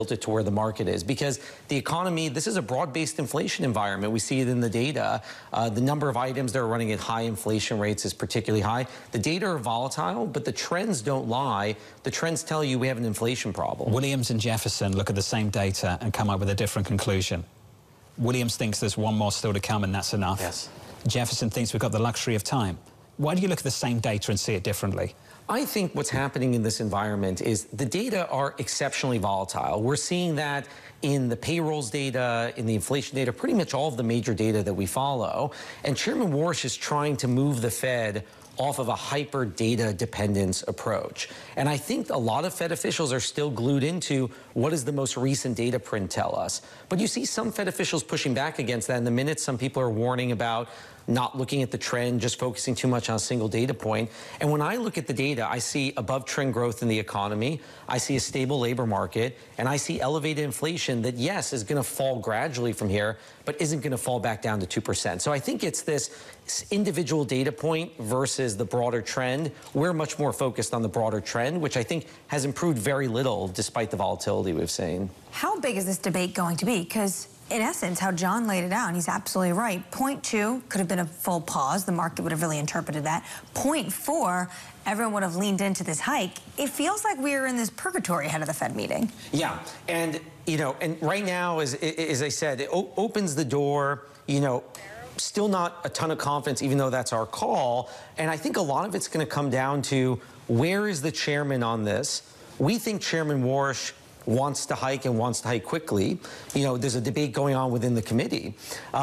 it to where the market is, because the economy, this is a broad-based inflation environment. We see it in the data. The number of items that are running at high inflation rates is particularly high. The data are volatile, but the trends don't lie. The trends tell you we have an inflation problem. Williams and Jefferson look at the same data and come up with a different conclusion. Williams thinks there's one more still to come and that's enough. Yes. Jefferson thinks we've got the luxury of time. Why do you look at the same data and see it differently? I think what's happening in this environment is the data are exceptionally volatile. We're seeing that in the payrolls data, in the inflation data, pretty much all of the major data that we follow. And Chairman Warsh is trying to move the Fed off of a hyper data dependence approach. And I think a lot of Fed officials are still glued into what does the most recent data print tell us. But you see some Fed officials pushing back against that. In the minute, some people are warning about not looking at the trend, just focusing too much on a single data point. And when I look at the data, I see above trend growth in the economy, I see a stable labor market, and I see elevated inflation that, yes, is going to fall gradually from here, but isn't going to fall back down to 2%. So I think it's this individual data point versus the broader trend. We're much more focused on the broader trend, which I think has improved very little despite the volatility we've seen. How big is this debate going to be? Because in essence, how John laid it out, and he's absolutely right. Point 2 could have been a full pause. The market would have really interpreted that. Point 4, everyone would have leaned into this hike. It feels like we're in this purgatory ahead of the Fed meeting. Yeah, and, you know, and right now, as I said, it opens the door, you know, still not a ton of confidence, even though that's our call. And I think a lot of it's going to come down to where is the chairman on this? We think Chairman Warsh wants to hike and wants to hike quickly. You know, there's a debate going on within the committee.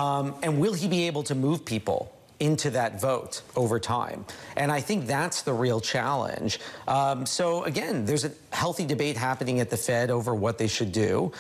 And will he be able to move people into that vote over time? And I think that's the real challenge. So again, there's a healthy debate happening at the Fed over what they should do.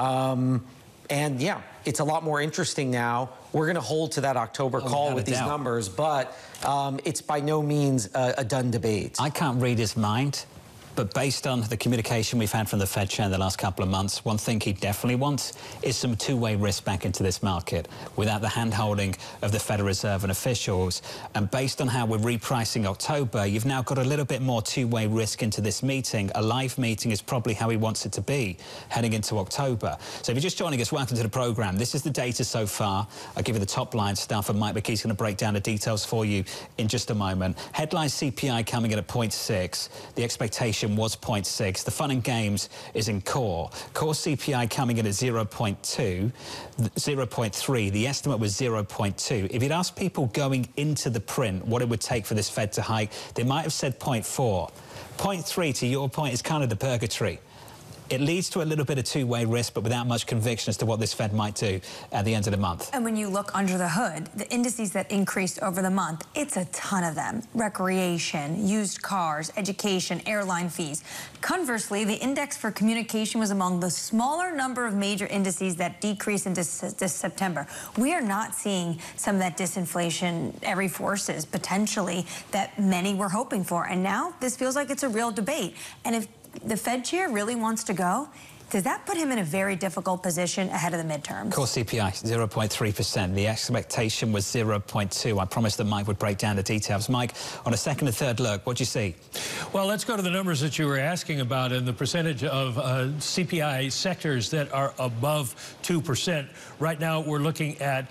And yeah, it's a lot more interesting now. We're going to hold to that October call with these numbers, but it's by no means a done debate. I can't read his mind. But based on the communication we've had from the Fed chair in the last couple of months, one thing he definitely wants is some two-way risk back into this market without the hand-holding of the Federal Reserve and officials. And based on how we're repricing October, you've now got a little bit more two-way risk into this meeting. A live meeting is probably how he wants it to be heading into October. So if you're just joining us, welcome to the program. This is the data so far. I'll give you the top-line stuff, and Mike McKee's going to break down the details for you in just a moment. Headline CPI coming in at 0.6. The expectation was 0.6. The fun and games is in core. Core CPI coming in at 0.2, 0.3. The estimate was 0.2. If you'd asked people going into the print what it would take for this Fed to hike, they might have said 0.4. 0.3, to your point, is kind of the purgatory. It leads to a little bit of two-way risk, but without much conviction as to what this Fed might do at the end of the month. And when you look under the hood, the indices that increased over the month, it's a ton of them. Recreation, used cars, education, airline fees. Conversely, the index for communication was among the smaller number of major indices that decreased into this September. We are not seeing some of that disinflationary forces, potentially, that many were hoping for. And now this feels like it's a real debate. And if the Fed chair really wants to go, does that put him in a very difficult position ahead of the midterms? Core CPI, 0.3%. The expectation was 0.2. I promised that Mike would break down the details. Mike, on a second and third look, what do you see? Well, let's go to the numbers that you were asking about and the percentage of CPI sectors that are above 2%. Right now, we're looking at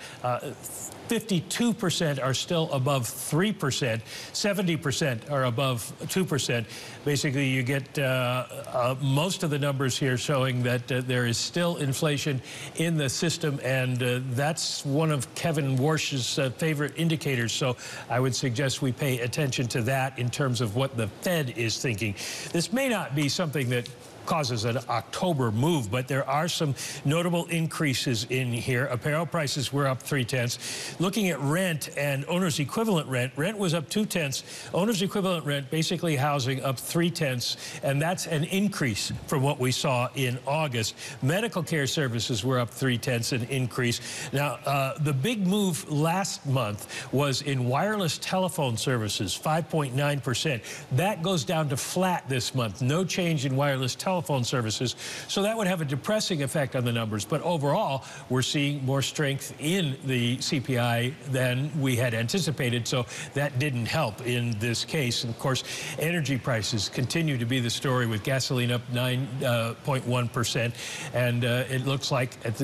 52% are still above 3%, 70% are above 2%. Basically, you get most of the numbers here showing that there is still inflation in the system, and that's one of Kevin Warsh's favorite indicators. So I would suggest we pay attention to that in terms of what the Fed is thinking. This may not be something that causes an October move, but there are some notable increases in here. Apparel prices were up 0.3. Looking at rent and owner's equivalent rent, rent was up 0.2. Owner's equivalent rent, basically housing, up 0.3, and that's an increase from what we saw in August. Medical care services were up 0.3, an increase. Now, the big move last month was in wireless telephone services, 5.9%. That goes down to flat this month. No change in wireless telephone telephone services. So that would have a depressing effect on the numbers. But overall, we're seeing more strength in the CPI than we had anticipated. So that didn't help in this case. And of course, energy prices continue to be the story, with gasoline up 9.1%. And it looks like at